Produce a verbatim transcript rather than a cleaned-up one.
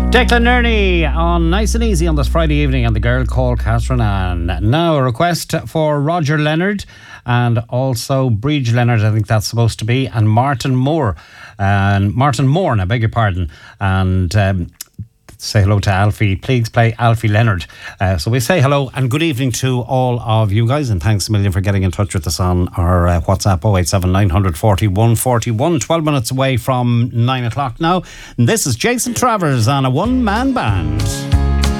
Declan Nerney on Nice and Easy on this Friday evening, and the girl called Catherine Ann. Now a request for Roger Leonard and also Bridge Leonard, I think that's supposed to be, and Martin Moore. And Martin Moore, I beg your pardon. And um, say hello to Alfie. Please play Alfie Leonard. Uh, so we say hello and good evening to all of you guys, and thanks a million for getting in touch with us on our uh, WhatsApp oh eight seven nine four one four one. twelve minutes away from nine o'clock now. And this is Jason Travers on a one-man band.